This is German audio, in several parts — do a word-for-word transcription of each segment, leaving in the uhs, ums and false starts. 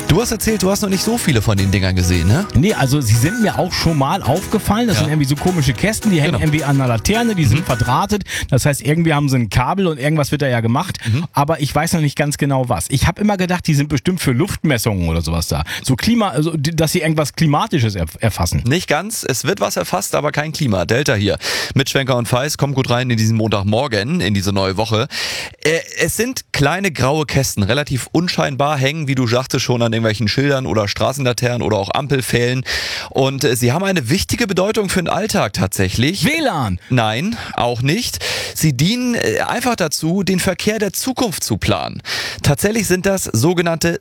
Du hast erzählt, du hast noch nicht so viele von den Dingern gesehen, ne? Nee, also sie sind mir auch schon mal aufgefallen. Das Ja. sind irgendwie so komische Kästen, die hängen Genau. irgendwie an einer Laterne, die sind verdrahtet. Das heißt, irgendwie haben sie ein Kabel und irgendwas wird da ja gemacht. Aber ich weiß noch nicht ganz genau was. Ich habe immer gedacht, die sind bestimmt für Luftmessungen oder sowas da. So Klima, also dass sie irgendwas Klimatisches erf- erfassen. Nicht ganz. Es wird was erfasst, aber kein Klima. Delta hier. Mit Schwenker und Feis. Kommt gut rein in diesen Montagmorgen, in diese neue Woche. Äh, es sind kleine graue Kästen, relativ unscheinbar, hängen, wie du sagtest, schon an irgendwelchen Schildern oder Straßenlaternen oder auch Ampelpfählen. Und äh, sie haben eine wichtige Bedeutung für den Alltag tatsächlich. W L A N! Nein, auch nicht. Sie dienen äh, einfach dazu, den Verkehr der Zukunft zu planen. Tatsächlich sind das sogenannte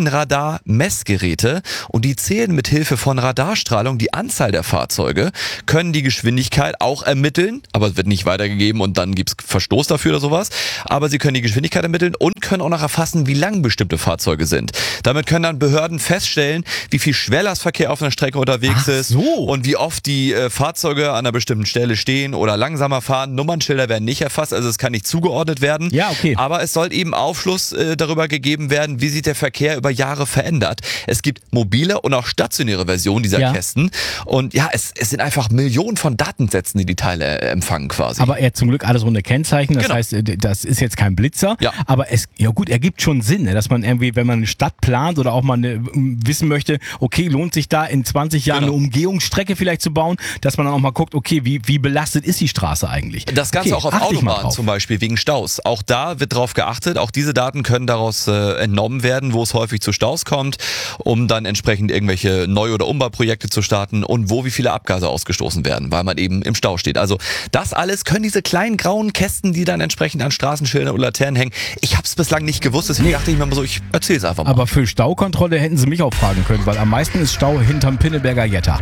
Seitenradar-Messgeräte und die zählen mit Hilfe von Radarstrahlung die Anzahl der Fahrzeuge, können die Geschwindigkeit auch ermitteln, aber es wird nicht weitergegeben und dann gibt's Verstoß dafür oder sowas. Aber sie können die Geschwindigkeit ermitteln und können auch noch erfassen, wie lang bestimmte Fahrzeuge sind. Damit können dann Behörden feststellen, wie viel Schwerlastverkehr auf einer Strecke unterwegs Ach ist so. und wie oft die äh, Fahrzeuge an einer bestimmten Stelle stehen oder langsamer fahren. Nummernschilder werden nicht erfasst, also es kann nicht zugeordnet werden. Ja, okay. Aber es soll eben Aufschluss äh, darüber gegeben werden, wie sich der Verkehr über Jahre verändert. Es gibt mobile und auch stationäre Versionen dieser Ja. Kästen. Und ja, es, es sind einfach Millionen von Datensätzen, die die Teile äh, empfangen quasi. Aber er zum Glück alles ohne Kennzeichen. Das Genau. heißt, äh, das ist jetzt kein Blitzer. Ja. Aber es, ja gut, ergibt schon Sinn, ne, dass man irgendwie, wenn man eine Stadt plant oder auch mal eine, m, wissen möchte, okay, lohnt sich da in zwanzig Jahren Genau. eine Umgehungsstrecke vielleicht zu bauen, dass man dann auch mal guckt, okay, wie, wie belastet ist die Straße eigentlich? Das Ganze okay, auch auf achte ich mal Autobahnen drauf. zum Beispiel, wegen Staus. Auch da wird drauf geachtet. Auch diese Daten können daraus äh, entnommen werden, wo es häufig zu Staus kommt, um dann entsprechend irgendwelche Neu- oder Umbauprojekte zu starten und wo wie viele Abgase ausgestoßen werden, weil man eben im Stau steht. Also das alles können diese kleinen grauen Kästen, die dann entsprechend an Straßenschildern oder Laternen hängen. Ich habe es bislang nicht gewusst, deswegen dachte ich mir mal so, ich erzähl's einfach mal. Aber für Staukontrolle hätten sie mich auch fragen können, weil am meisten ist Stau hinterm Pinneberger Jetta.